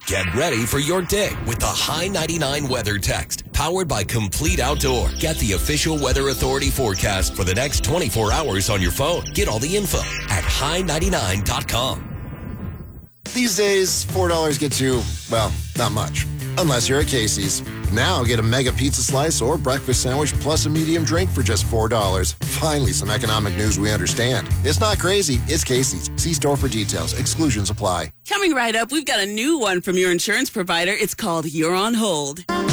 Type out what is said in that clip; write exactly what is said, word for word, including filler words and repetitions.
Get ready for your day with the High ninety-nine Weather Text, powered by Complete Outdoor. Get the official Weather Authority forecast for the next twenty-four hours on your phone. Get all the info at high ninety-nine dot com. These days, four dollars gets you, well, not much. Unless you're at Casey's. Now get a mega pizza slice or breakfast sandwich plus a medium drink for just four dollars. Finally, some economic news we understand. It's not crazy. It's Casey's. See store for details. Exclusions apply. Coming right up, we've got a new one from your insurance provider. It's called You're on Hold.